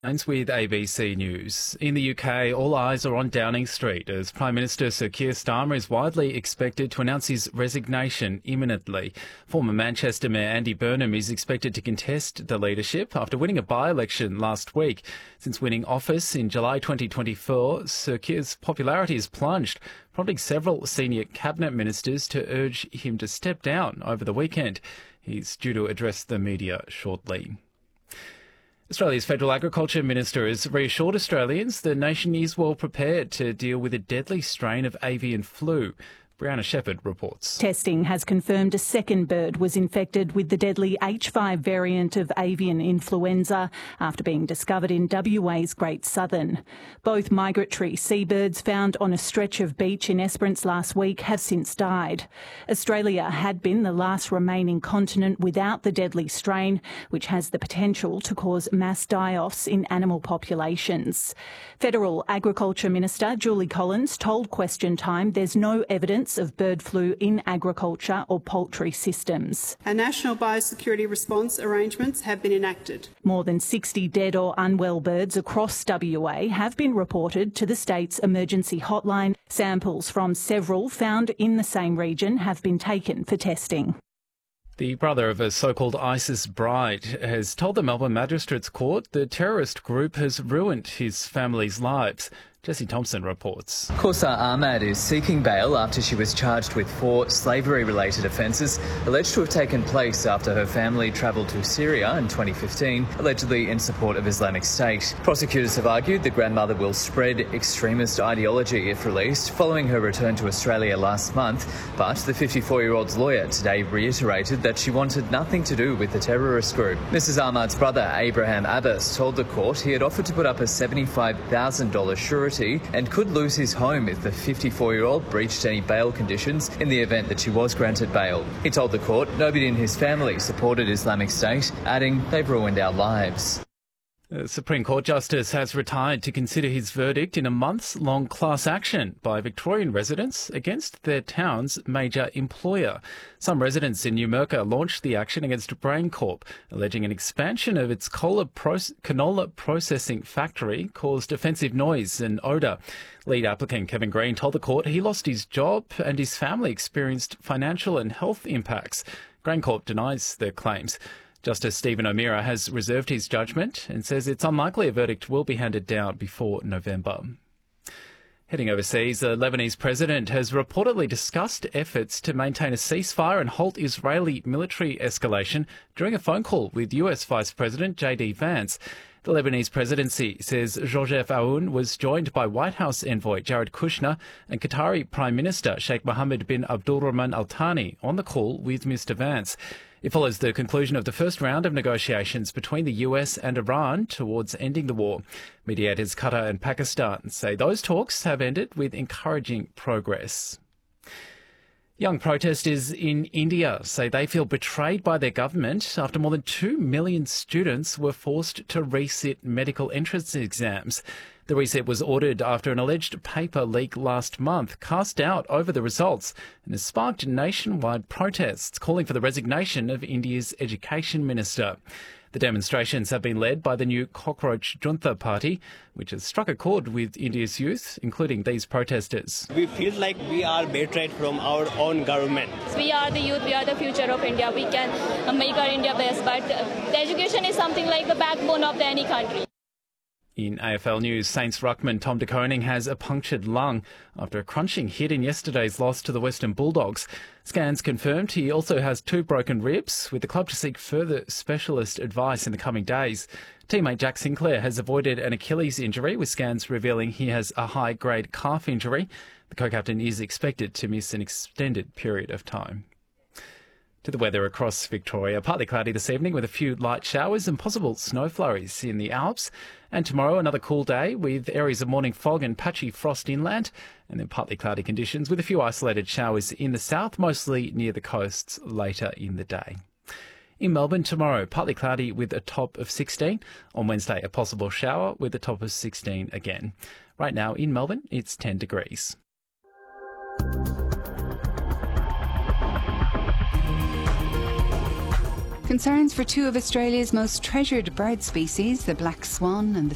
With ABC News. In the UK, all eyes are on Downing Street as Prime Minister Sir Keir Starmer is widely expected to announce his resignation imminently. Former Manchester Mayor Andy Burnham is expected to contest the leadership after winning a by-election last week. Since winning office in July 2024, Sir Keir's popularity has plunged, prompting several senior cabinet ministers to urge him to step down over the weekend. He's due to address the media shortly. Australia's Federal Agriculture Minister has reassured Australians the nation is well prepared to deal with a deadly strain of avian flu. Brianna Shepherd reports. Testing has confirmed a second bird was infected with the deadly H5 variant of avian influenza after being discovered in WA's Great Southern. Both migratory seabirds found on a stretch of beach in Esperance last week have since died. Australia had been the last remaining continent without the deadly strain, which has the potential to cause mass die-offs in animal populations. Federal Agriculture Minister Julie Collins told Question Time there's no evidence of bird flu in agriculture or poultry systems. Our national biosecurity response arrangements have been enacted. More than 60 dead or unwell birds across WA have been reported to the state's emergency hotline. Samples from several found in the same region have been taken for testing. The brother of a so-called ISIS bride has told the Melbourne Magistrates Court the terrorist group has ruined his family's lives. Jesse Thompson reports. Kaursar Ahmad is seeking bail after she was charged with 4 slavery-related offences alleged to have taken place after her family travelled to Syria in 2015, allegedly in support of Islamic State. Prosecutors have argued the grandmother will spread extremist ideology if released following her return to Australia last month, but the 54-year-old's lawyer today reiterated that she wanted nothing to do with the terrorist group. Mrs Ahmad's brother, Abraham Abbas, told the court he had offered to put up a $75,000 surety and could lose his home if the 54-year-old breached any bail conditions in the event that she was granted bail. He told the court nobody in his family supported Islamic State, adding, "They've ruined our lives." The Supreme Court Justice has retired to consider his verdict in a months-long class action by Victorian residents against their town's major employer. Some residents in Numurkah launched the action against GrainCorp, alleging an expansion of its canola processing factory caused offensive noise and odour. Lead applicant Kevin Green told the court he lost his job and his family experienced financial and health impacts. GrainCorp denies the claims. Justice Stephen O'Meara has reserved his judgment and says it's unlikely a verdict will be handed down before November. Heading overseas, the Lebanese president has reportedly discussed efforts to maintain a ceasefire and halt Israeli military escalation during a phone call with US Vice President J.D. Vance. The Lebanese presidency says Joseph Aoun was joined by White House envoy Jared Kushner and Qatari Prime Minister Sheikh Mohammed bin Abdulrahman Al Thani on the call with Mr. Vance. It follows the conclusion of the first round of negotiations between the US and Iran towards ending the war. Mediators Qatar and Pakistan say those talks have ended with encouraging progress. Young protesters in India say they feel betrayed by their government after more than 2 million students were forced to resit medical entrance exams. The reset was ordered after an alleged paper leak last month cast doubt over the results and has sparked nationwide protests calling for the resignation of India's education minister. The demonstrations have been led by the new Cockroach Junta party, which has struck a chord with India's youth, including these protesters. We feel like we are betrayed from our own government. We are the youth, we are the future of India. We can make our India best, but the education is something like the backbone of any country. In AFL news, Saints ruckman Tom De Koning has a punctured lung after a crunching hit in yesterday's loss to the Western Bulldogs. Scans confirmed he also has 2 broken ribs, with the club to seek further specialist advice in the coming days. Teammate Jack Sinclair has avoided an Achilles injury, with scans revealing he has a high-grade calf injury. The co-captain is expected to miss an extended period of time. To the weather across Victoria, partly cloudy this evening with a few light showers and possible snow flurries in the Alps. And tomorrow, another cool day with areas of morning fog and patchy frost inland, and then partly cloudy conditions with a few isolated showers in the south, mostly near the coasts later in the day. In Melbourne tomorrow, partly cloudy with a top of 16. On Wednesday, a possible shower with a top of 16 again. Right now in Melbourne, it's 10 degrees. Concerns for 2 of Australia's most treasured bird species, the black swan and the